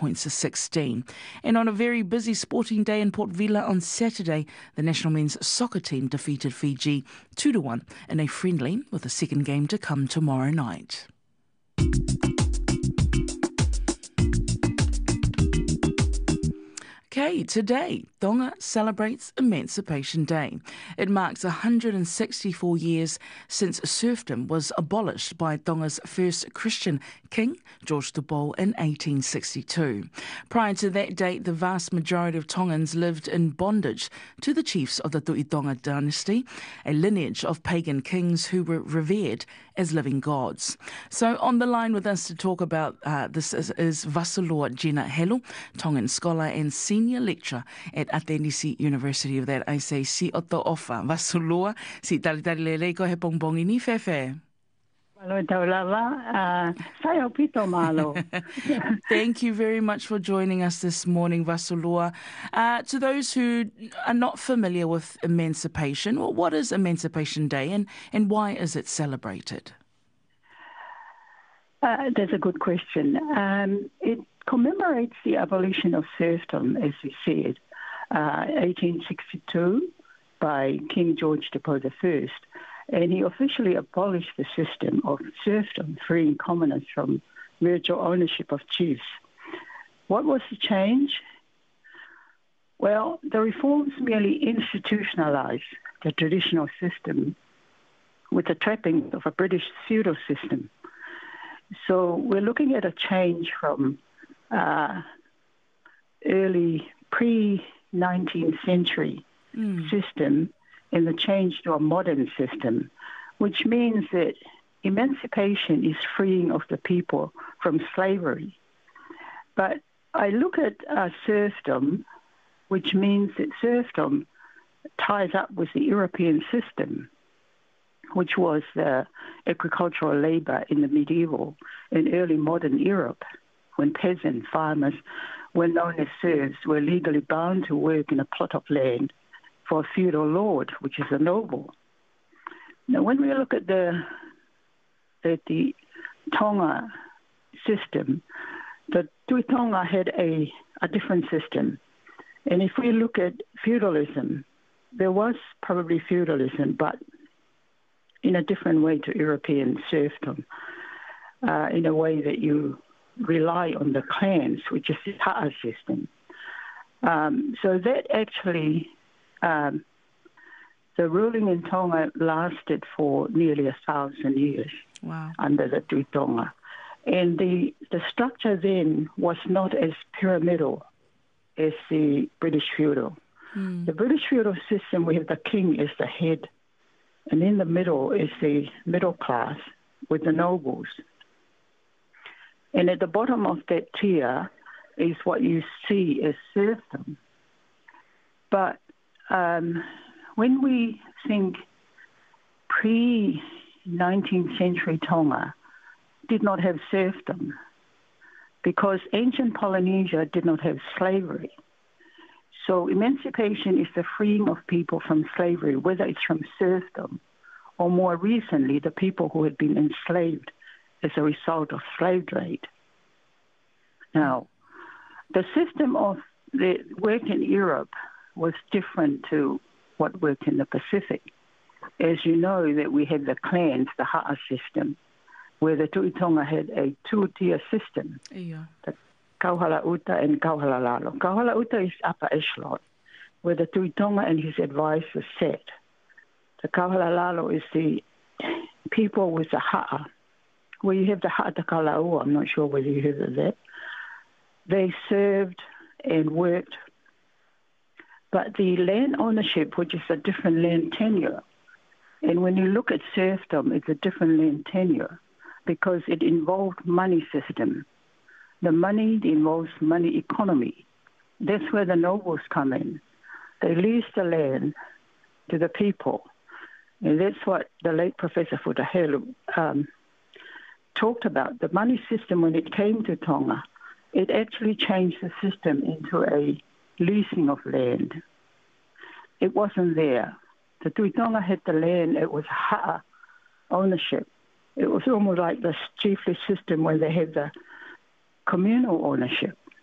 points to 16. And on a very busy sporting day in Port Vila on Saturday, the national men's soccer team defeated Fiji 2-1 in a friendly, with a second game to come tomorrow night. Okay, today, Tonga celebrates Emancipation Day. It marks 164 years since serfdom was abolished by Tonga's first Christian king, George the Bull, in 1862. Prior to that date, the vast majority of Tongans lived in bondage to the chiefs of the Tuitonga dynasty, a lineage of pagan kings who were revered as living gods. So on the line with us to talk about this is Vasaloa Gina Helu, Tongan scholar and senior lecturer at Atenisi University of that. I say si oto ofa. Vasaloa, si talitari lele ko he bongbongi ni fefe. Thank you very much for joining us this morning, Vasaloa. To those who are not familiar with emancipation, well, what is Emancipation Day and why is it celebrated? That's a good question. It commemorates the abolition of serfdom, as we said, 1862 by King George the Bull I. And he officially abolished the system of serfdom, freeing commoners from mutual ownership of chiefs. What was the change? Well, the reforms merely institutionalized the traditional system with the trappings of a British feudal system. So we're looking at a change from early pre-19th century system and the change to a modern system, which means that emancipation is freeing of the people from slavery. But I look at serfdom, which means that serfdom ties up with the European system, which was the agricultural labor in the medieval and early modern Europe, when peasant farmers were known as serfs, were legally bound to work in a plot of land for a feudal lord, which is a noble. Now, when we look at the Tonga system, the Tuitonga had a different system. And if we look at feudalism, there was probably feudalism, but in a different way to European serfdom, in a way that you rely on the clans, which is the ha'a system. So that actually, the ruling in Tonga lasted for nearly 1,000 years. Wow. Under the Tuitonga. And the structure then was not as pyramidal as the British feudal. The British feudal system, we have the king as the head, and in the middle is the middle class with the nobles. And at the bottom of that tier is what you see as serfdom. But when we think pre-19th century Tonga did not have serfdom because ancient Polynesia did not have slavery. So emancipation is the freeing of people from slavery, whether it's from serfdom or more recently the people who had been enslaved as a result of slave trade. Now, the system of the work in Europe was different to what worked in the Pacific. As you know, that we had the clans, the ha'a system, where the Tuitonga had a two-tier system, the Kauhala Uta and Kauhala Lalo. Kauhala Uta is upper echelon, where the Tuitonga and his advisors sat. The Kauhala Lalo is the people with the ha'a, where you have the ha'a Takalaua. I'm not sure whether you heard of that. They served and worked. But the land ownership, which is a different land tenure, and when you look at serfdom, it's a different land tenure because it involved money system. The money involves money economy. That's where the nobles come in. They lease the land to the people. And that's what the late Professor Futahelu talked about. The money system, when it came to Tonga, it actually changed the system into a leasing of land. It wasn't there. The Tuitonga had the land, it was ha'a ownership. It was almost like the chiefly system where they had the communal ownership.